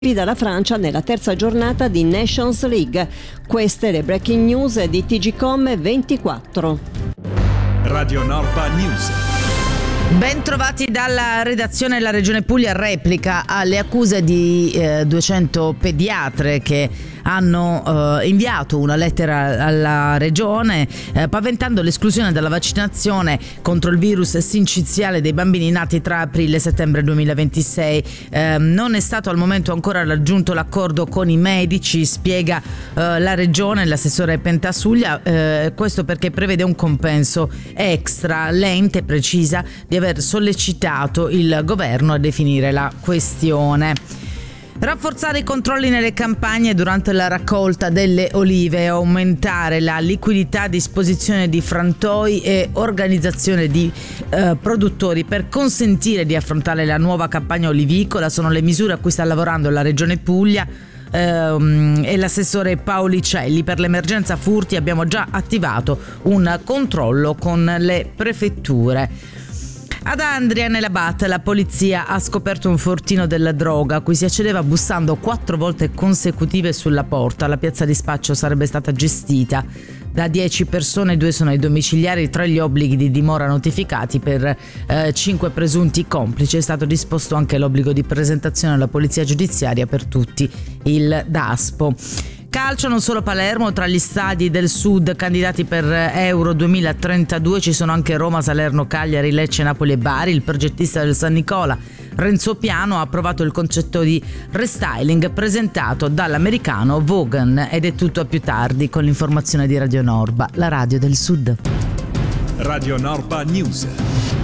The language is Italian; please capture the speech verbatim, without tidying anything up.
dalla Francia nella terza giornata di Nations League. Queste le breaking news di T G Com ventiquattro. Radio Norpa News. Ben trovati dalla redazione. La Regione Puglia replica alle accuse di eh, duecento pediatre che hanno eh, inviato una lettera alla Regione eh, paventando l'esclusione dalla vaccinazione contro il virus sinciziale dei bambini nati tra aprile e settembre duemilaventisei. Eh, non è stato al momento ancora raggiunto l'accordo con i medici, spiega eh, la Regione, l'assessore Pentasuglia, eh, questo perché prevede un compenso extra. L'ente precisa di aver sollecitato il governo a definire la questione. Rafforzare i controlli nelle campagne durante la raccolta delle olive, aumentare la liquidità a disposizione di frantoi e organizzazione di eh, produttori per consentire di affrontare la nuova campagna olivicola sono le misure a cui sta lavorando la Regione Puglia ehm, e l'assessore Paolicelli. Per l'emergenza furti abbiamo già attivato un controllo con le prefetture. Ad Andria, nella Bat, la polizia ha scoperto un fortino della droga a cui si accedeva bussando quattro volte consecutive sulla porta. La piazza di spaccio sarebbe stata gestita da dieci persone, due sono i domiciliari, tra gli obblighi di dimora notificati per eh, cinque presunti complici. È stato disposto anche l'obbligo di presentazione alla polizia giudiziaria per tutti il DASPO. Calcio, non solo Palermo, tra gli stadi del sud candidati per Euro duemilatrentadue ci sono anche Roma, Salerno, Cagliari, Lecce, Napoli e Bari. Il progettista del San Nicola, Renzo Piano, ha approvato il concetto di restyling presentato dall'americano Vaughan. Ed è tutto a più tardi con l'informazione di Radio Norba, la radio del sud. Radio Norpa News.